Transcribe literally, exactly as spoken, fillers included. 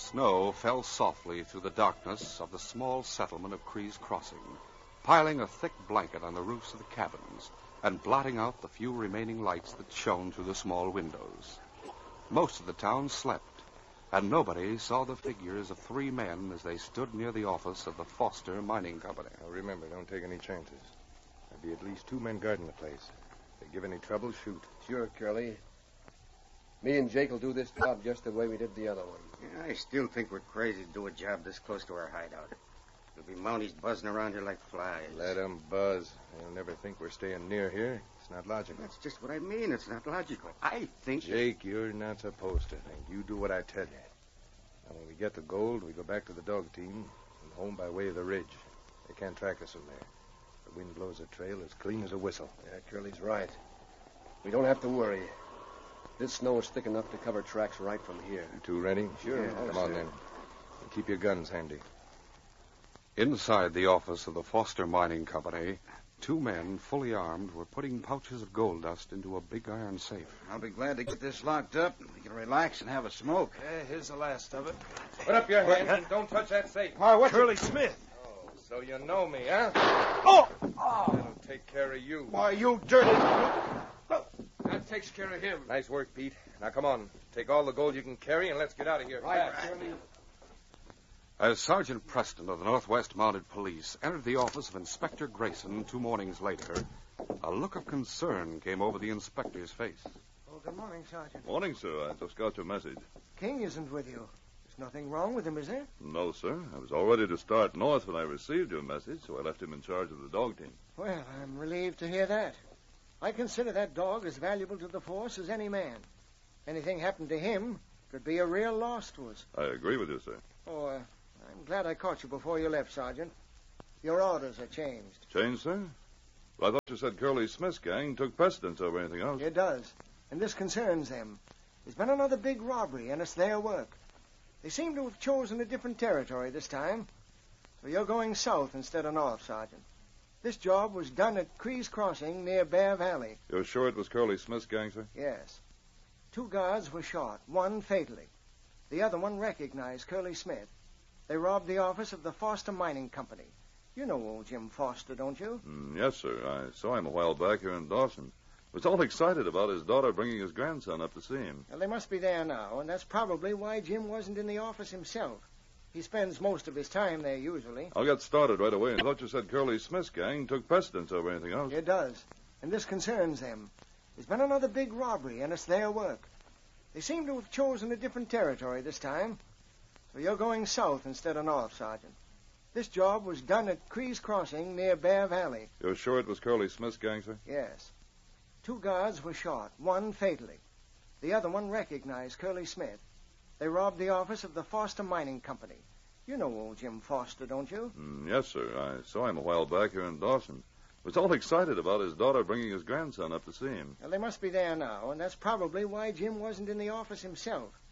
Snow fell softly through the darkness of the small settlement of Cree's Crossing, piling a thick blanket on the roofs of the cabins and blotting out the few remaining lights that shone through the small windows. Most of the town slept, and nobody saw the figures of three men as they stood near the office of the Foster Mining Company. Now remember, don't take any chances. There'll be at least two men guarding the place. If they give any trouble, shoot. Sure, Curly. Me and Jake will do this job just the way we did the other one. Yeah, I still think we're crazy to do a job this close to our hideout. There'll be Mounties buzzing around here like flies. Let 'em buzz. They'll never think we're staying near here. It's not logical. That's just what I mean. It's not logical. I think... Jake, you're not supposed to think. You do what I tell you. Now, when we get the gold, we go back to the dog team and home by way of the ridge. They can't track us from there. The wind blows a trail as clean as a whistle. Yeah, Curly's right. We don't have to worry. This snow is thick enough to cover tracks right from here. You two ready? Sure. Yeah, come on, then. And keep your guns handy. Inside the office of the Foster Mining Company, two men, fully armed, were putting pouches of gold dust into a big iron safe. I'll be glad to get this locked up. We can relax and have a smoke. Yeah, here's the last of it. Put up your hands and don't touch that safe. Why, what's Curly Smith. Oh, so you know me, huh? Oh! oh! That'll take care of you. Why, you dirty... That takes care of him. Nice work, Pete. Now, come on. Take all the gold you can carry and let's get out of here. Right, fast. Curly. As Sergeant Preston of the Northwest Mounted Police entered the office of Inspector Grayson two mornings later, a look of concern came over the inspector's face. Oh, good morning, Sergeant. Morning, sir. I just got your message. King isn't with you. There's nothing wrong with him, is there? No, sir. I was all ready to start north when I received your message, so I left him in charge of the dog team. Well, I'm relieved to hear that. I consider that dog as valuable to the force as any man. Anything happened to him could be a real loss to us. I agree with you, sir. Oh, uh, I'm glad I caught you before you left, Sergeant. Your orders are changed. Changed, sir? Well, I thought you said Curly Smith's gang took precedence over anything else. It does. And this concerns them. There's been another big robbery, and it's their work. They seem to have chosen a different territory this time. So you're going south instead of north, Sergeant. This job was done at Cree's Crossing near Bear Valley. You're sure it was Curly Smith's gang, sir? Yes. Two guards were shot, one fatally. The other one recognized Curly Smith. They robbed the office of the Foster Mining Company. You know old Jim Foster, don't you? Mm, yes, sir. I saw him a while back here in Dawson. Was all excited about his daughter bringing his grandson up to see him. Well, they must be there now, and that's probably why Jim wasn't in the office himself. He spends most of his time there usually. I'll get started right away. I thought you said Curly Smith's gang took precedence over anything else. It does. And this concerns them. There's been another big robbery, and it's their work. They seem to have chosen a different territory this time. So you're going south instead of north, Sergeant. This job was done at Cree's Crossing near Bear Valley. You're sure it was Curly Smith's gang, sir? Yes. Two guards were shot, one fatally. The other one recognized Curly Smith. They robbed the office of the Foster Mining Company. You know old Jim Foster, don't you? Mm, yes, sir. I saw him a while back here in Dawson. Was all excited about his daughter bringing his grandson up to see him. Well, they must be there now, and that's probably why Jim wasn't in the office himself.